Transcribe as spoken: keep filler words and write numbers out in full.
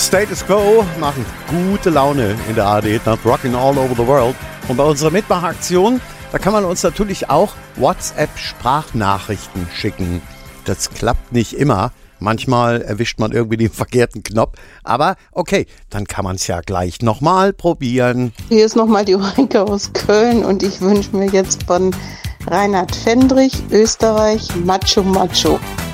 Status Quo machen gute Laune in der A R D, not rocking all over the world. Und bei unserer Mitmachaktion, da kann man uns natürlich auch WhatsApp-Sprachnachrichten schicken. Das klappt nicht immer. Manchmal erwischt man irgendwie den verkehrten Knopf. Aber okay, dann kann man es ja gleich nochmal probieren. Hier ist nochmal die Ulrike aus Köln und ich wünsche mir jetzt von Reinhard Fendrich, Österreich, Macho Macho.